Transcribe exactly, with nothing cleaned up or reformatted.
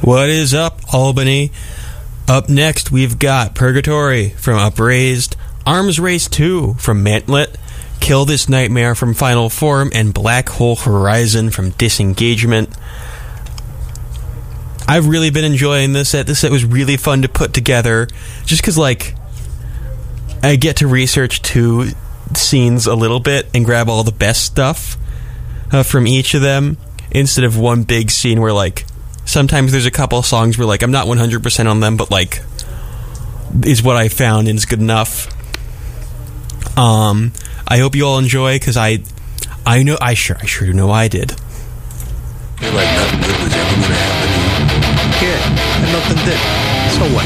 What is up, Albany? Up next, we've got Purgatory from Upraised, Arms Race two from Mantlet, Kill This Nightmare from Final Form, and Black Hole Horizon from Disengagement. I've really been enjoying this set. This set was really fun to put together, just because, like, I get to research two scenes a little bit and grab all the best stuff uh, from each of them, instead of one big scene where, like, sometimes there's a couple of songs where, like, I'm not one hundred percent on them, but, like, is what I found and it's good enough. Um, I hope you all enjoy, because I, I know, I sure, I sure know I did. Feel like nothing good was ever gonna happen to you. Yeah, and nothing did. So what?